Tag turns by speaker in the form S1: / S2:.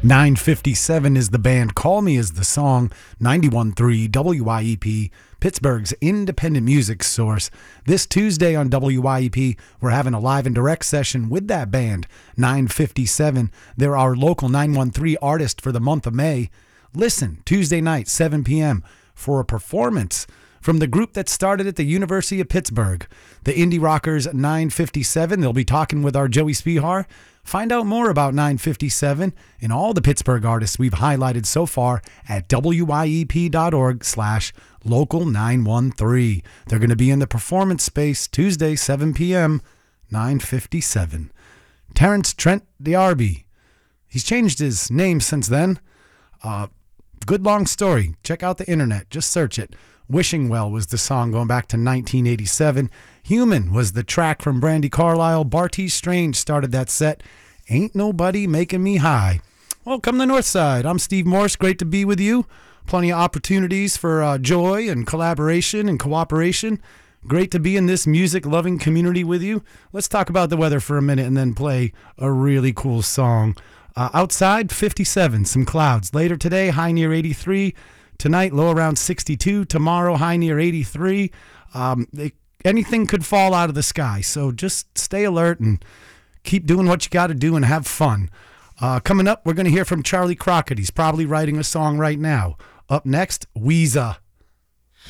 S1: 957 is the band, Call Me is the song, 91.3 WYEP, Pittsburgh's independent music source. This Tuesday on WYEP, we're having a live and direct session with that band, 957. They're our local 913 artist for the month of May. Listen, Tuesday night, 7 p.m., for a performance from the group that started at the University of Pittsburgh, the Indie Rockers 957. They'll be talking with our Joey Spihar. Find out more about 957 and all the Pittsburgh artists we've highlighted so far at wyep.org/local913. They're going to be in the performance space Tuesday, 7 p.m., 957. Terrence Trent D'Arby. He's changed his name since then. Good long story. Check out the internet. Just search it. Wishing Well was the song going back to 1987. Human was the track from Brandy Carlisle. Barty Strange started that set. Ain't Nobody Making Me High. Welcome to Northside. I'm Steve Morse. Great to be with you. Plenty of opportunities for joy and collaboration and cooperation. Great to be in this music-loving community with you. Let's talk about the weather for a minute and then play a really cool song. Outside, 57, some clouds. Later today, high near 83. Tonight, low around 62. Tomorrow, high near 83. Anything could fall out of the sky, so just stay alert and keep doing what you got to do and have fun. Coming up, we're going to hear from Charlie Crockett. He's probably writing a song right now. Up next, Weezer.